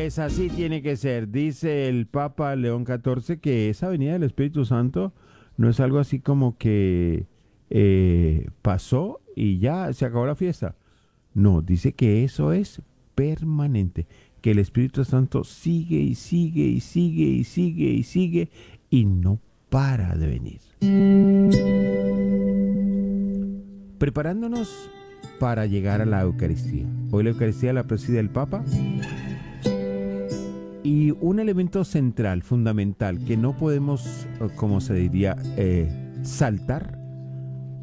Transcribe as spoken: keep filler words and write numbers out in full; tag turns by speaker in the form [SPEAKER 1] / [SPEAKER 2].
[SPEAKER 1] Pues así tiene que ser. Dice el Papa León catorce que esa venida del Espíritu Santo no es algo así como que eh, pasó y ya se acabó la fiesta. No, dice que eso es permanente, que el Espíritu Santo sigue y sigue y sigue y sigue y sigue y no para de venir. Preparándonos para llegar a la Eucaristía. Hoy la Eucaristía la preside el Papa. Y un elemento central, fundamental, que no podemos, como se diría, eh, saltar,